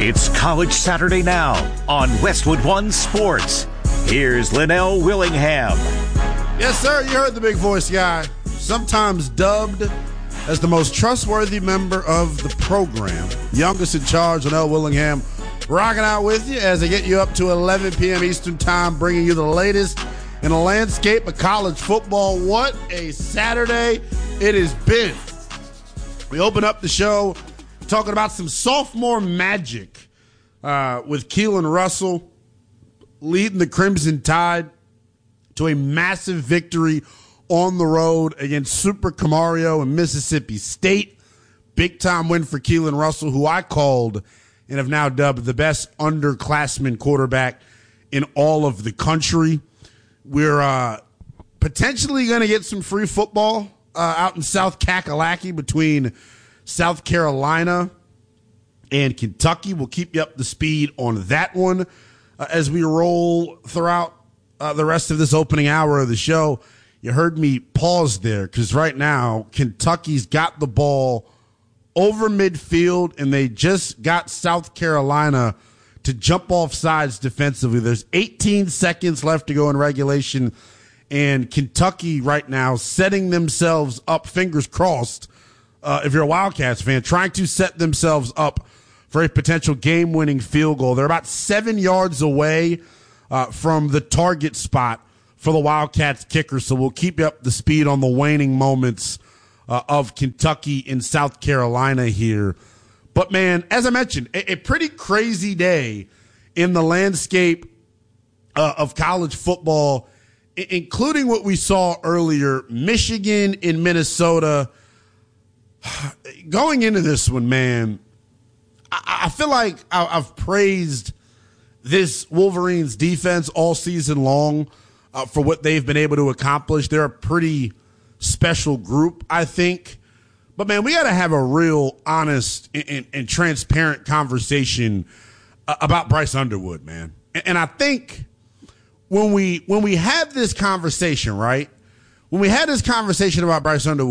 It's College Saturday now on Westwood One Sports. Here's Linnell Willingham. Yes, sir. You heard the big voice guy, sometimes dubbed as the most trustworthy member of the program. Youngest in charge, Linnell Willingham, rocking out with you as I get you up to 11 p.m. Eastern Time, bringing you the latest in the landscape of college football. What a Saturday it has been. We open up the show talking about some sophomore magic with Keelan Russell leading the Crimson Tide to a massive victory on the road against Super Camario and Mississippi State. Big-time win for Keelan Russell, who I called and have now dubbed the best underclassman quarterback in all of the country. We're potentially going to get some free football out in South Kakalaki between South Carolina and Kentucky. We'll keep you up to speed on that one as we roll throughout the rest of this opening hour of the show. You heard me pause there because right now Kentucky's got the ball over midfield and they just got South Carolina to jump off sides defensively. There's 18 seconds left to go in regulation, and Kentucky right now setting themselves up, fingers crossed, if you're a Wildcats fan, trying to set themselves up for a potential game-winning field goal. They're about 7 yards away from the target spot for the Wildcats kicker, so we'll keep you up to speed on the waning moments of Kentucky and South Carolina here. But, man, as I mentioned, a pretty crazy day in the landscape of college football, including what we saw earlier, Michigan and Minnesota. Going into this one, man, I feel like I've praised this Wolverines defense all season long for what they've been able to accomplish. They're a pretty special group, I think. But, man, we got to have a real honest and transparent conversation about Bryce Underwood, man. And I think when we had this conversation, right, when we had this conversation about Bryce Underwood,